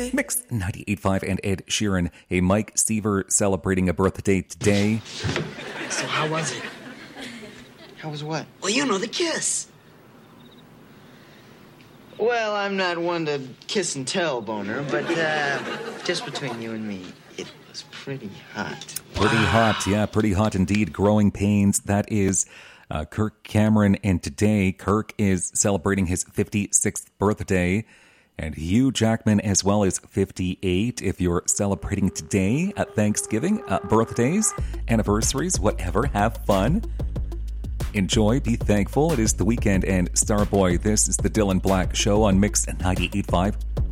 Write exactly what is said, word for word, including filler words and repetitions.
birthday? Mix ninety-eight point five and Ed Sheeran. Hey, Mike Seaver celebrating a birthday today. So how was it? How was what? Well, you know, the kiss. Well, I'm not one to kiss and tell, Boner, but uh, just between you and me, it was pretty hot. Pretty hot, yeah, pretty hot indeed. Growing Pains, that is uh, Kirk Cameron. And today, Kirk is celebrating his fifty-sixth birthday. And Hugh Jackman as well as fifty-eight. If you're celebrating today at Thanksgiving, uh, birthdays, anniversaries, whatever, have fun. Enjoy, be thankful. It is the weekend and Starboy. This is the Dylan Black Show on Mix ninety-eight point five.